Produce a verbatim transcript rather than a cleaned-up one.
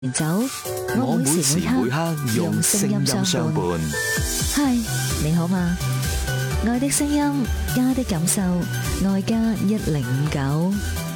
走， 我每時每刻用聲音相伴。 嗨，你好嗎？愛的聲音，家的感受，愛家一零五九。